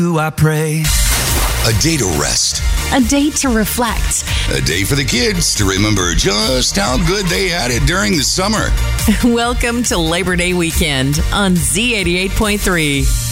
I pray. A day to rest. A day to reflect. A day for the kids to remember just how good they had it during the summer. Welcome to Labor Day weekend on Z88.3.